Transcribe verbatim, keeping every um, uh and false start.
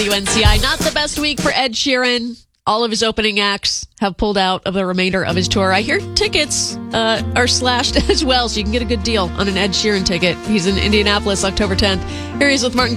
W N C I. Not the best week for Ed Sheeran. All of his opening acts have pulled out of the remainder of his tour. I hear tickets uh, are slashed as well, so you can get a good deal on an Ed Sheeran ticket. He's in Indianapolis October tenth. Here he is with Martin